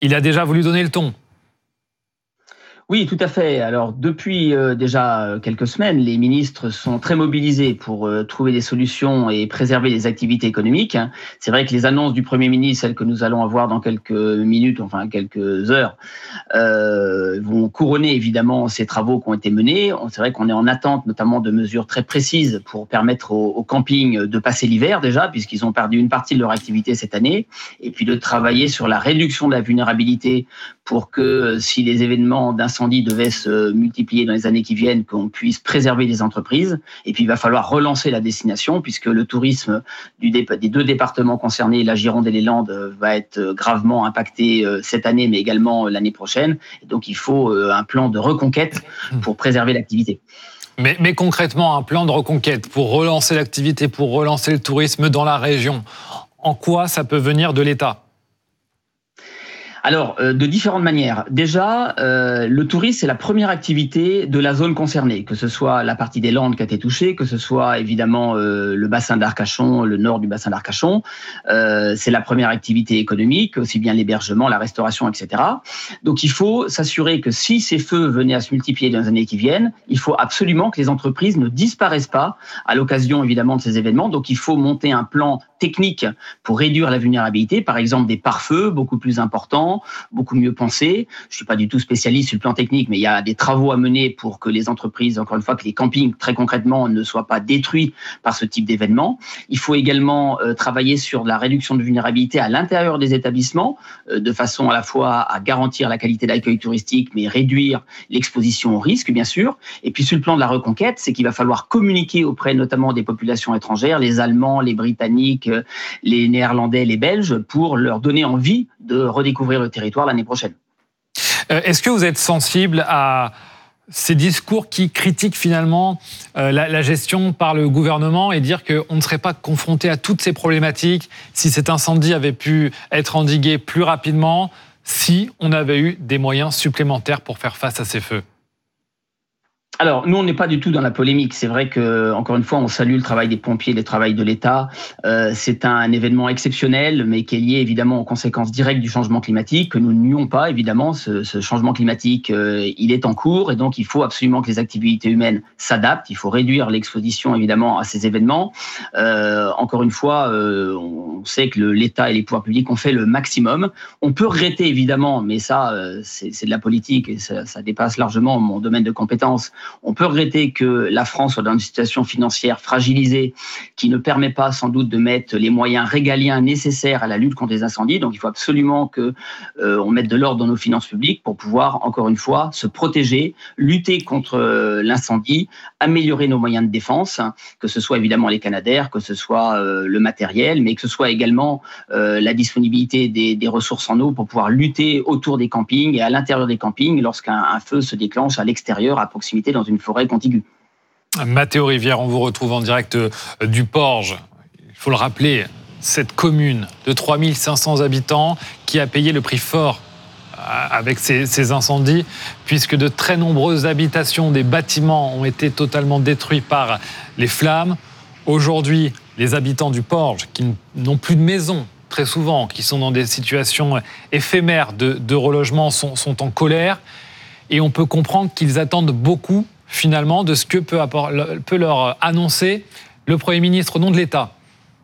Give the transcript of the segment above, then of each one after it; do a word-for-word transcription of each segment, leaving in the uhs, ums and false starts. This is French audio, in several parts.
il a déjà voulu donner le ton. Oui, tout à fait. Alors, depuis euh, déjà quelques semaines, les ministres sont très mobilisés pour euh, trouver des solutions et préserver les activités économiques. C'est vrai que les annonces du Premier ministre, celles que nous allons avoir dans quelques minutes, enfin quelques heures, euh, vont couronner évidemment ces travaux qui ont été menés. C'est vrai qu'on est en attente notamment de mesures très précises pour permettre aux, aux campings de passer l'hiver déjà, puisqu'ils ont perdu une partie de leur activité cette année, et puis de travailler sur la réduction de la vulnérabilité pour que si les événements d'incendie devaient se multiplier dans les années qui viennent, qu'on puisse préserver les entreprises. Et puis, il va falloir relancer la destination, puisque le tourisme du dé- des deux départements concernés, la Gironde et les Landes, va être gravement impacté cette année, mais également l'année prochaine. Et donc, il faut un plan de reconquête pour préserver l'activité. Mais, mais concrètement, un plan de reconquête pour relancer l'activité, pour relancer le tourisme dans la région, en quoi ça peut venir de l'État ? Alors, euh, de différentes manières. Déjà, euh, le tourisme, c'est la première activité de la zone concernée, que ce soit la partie des Landes qui a été touchée, que ce soit évidemment euh, le bassin d'Arcachon, le nord du bassin d'Arcachon. Euh, c'est la première activité économique, aussi bien l'hébergement, la restauration, et cetera. Donc, il faut s'assurer que si ces feux venaient à se multiplier dans les années qui viennent, il faut absolument que les entreprises ne disparaissent pas à l'occasion, évidemment, de ces événements. Donc, il faut monter un plan technique pour réduire la vulnérabilité, par exemple des pare-feux beaucoup plus importants, beaucoup mieux pensés. Je ne suis pas du tout spécialiste sur le plan technique, mais il y a des travaux à mener pour que les entreprises, encore une fois, que les campings, très concrètement, ne soient pas détruits par ce type d'événement. Il faut également euh, travailler sur la réduction de vulnérabilité à l'intérieur des établissements, euh, de façon à la fois à garantir la qualité d'accueil touristique, mais réduire l'exposition au risque, bien sûr. Et puis, sur le plan de la reconquête, c'est qu'il va falloir communiquer auprès notamment des populations étrangères, les Allemands, les Britanniques, les Néerlandais, les Belges, pour leur donner envie de redécouvrir le territoire l'année prochaine. Euh, est-ce que vous êtes sensible à ces discours qui critiquent finalement euh, la, la gestion par le gouvernement et dire qu'on ne serait pas confronté à toutes ces problématiques si cet incendie avait pu être endigué plus rapidement, si on avait eu des moyens supplémentaires pour faire face à ces feux ? Alors, nous, on n'est pas du tout dans la polémique. C'est vrai que, encore une fois, on salue le travail des pompiers, le travail de l'État. Euh, c'est un événement exceptionnel, mais qui est lié évidemment aux conséquences directes du changement climatique, que nous ne nions pas, évidemment. Ce, ce changement climatique, euh, il est en cours, et donc il faut absolument que les activités humaines s'adaptent. Il faut réduire l'exposition, évidemment, à ces événements. Euh, encore une fois, euh, on sait que le, l'État et les pouvoirs publics ont fait le maximum. On peut regretter, évidemment, mais ça, euh, c'est, c'est de la politique, et ça, ça dépasse largement mon domaine de compétences. On peut regretter que la France soit dans une situation financière fragilisée qui ne permet pas sans doute de mettre les moyens régaliens nécessaires à la lutte contre les incendies. Donc il faut absolument qu'on euh, mette de l'ordre dans nos finances publiques pour pouvoir, encore une fois, se protéger, lutter contre euh, l'incendie, améliorer nos moyens de défense, que ce soit évidemment les canadaires, que ce soit euh, le matériel, mais que ce soit également euh, la disponibilité des, des ressources en eau pour pouvoir lutter autour des campings et à l'intérieur des campings lorsqu'un un feu se déclenche à l'extérieur, à proximité, dans une forêt contiguë. Mathéo Rivière, on vous retrouve en direct du Porge. Il faut le rappeler, cette commune de trois mille cinq cents habitants qui a payé le prix fort avec ces, ces incendies, puisque de très nombreuses habitations, des bâtiments ont été totalement détruits par les flammes. Aujourd'hui, les habitants du Porge, qui n'ont plus de maison, très souvent, qui sont dans des situations éphémères de, de relogement, sont, sont en colère. Et on peut comprendre qu'ils attendent beaucoup, finalement, de ce que peut, apport, peut leur annoncer le Premier ministre au nom de l'État.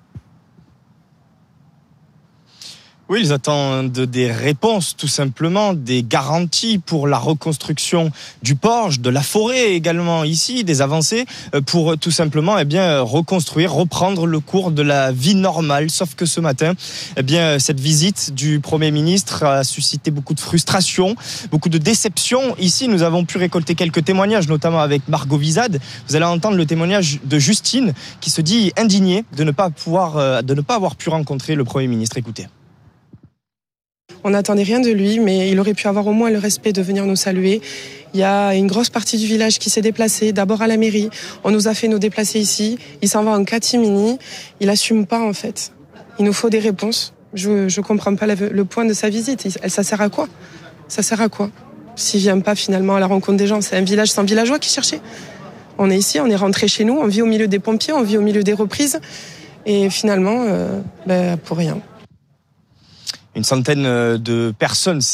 Oui, ils attendent des réponses, tout simplement, des garanties pour la reconstruction du Porge, de la forêt également ici, des avancées pour tout simplement eh bien, reconstruire, reprendre le cours de la vie normale. Sauf que ce matin, eh bien, cette visite du Premier ministre a suscité beaucoup de frustration, beaucoup de déception. Ici, nous avons pu récolter quelques témoignages, notamment avec Margot Vizade. Vous allez entendre le témoignage de Justine, qui se dit indignée de ne pas pouvoir, de ne pas avoir pu rencontrer le Premier ministre. Écoutez. On n'attendait rien de lui, mais il aurait pu avoir au moins le respect de venir nous saluer. Il y a une grosse partie du village qui s'est déplacée, d'abord à la mairie. On nous a fait nous déplacer ici. Il s'en va en catimini. Il n'assume pas, en fait. Il nous faut des réponses. Je ne comprends pas le point de sa visite. Ça sert à quoi ? Ça sert à quoi ? S'il ne vient pas finalement à la rencontre des gens, c'est un village sans villageois qui cherchait. On est ici, on est rentré chez nous, on vit au milieu des pompiers, on vit au milieu des reprises. Et finalement, euh, ben, pour rien. Une centaine de personnes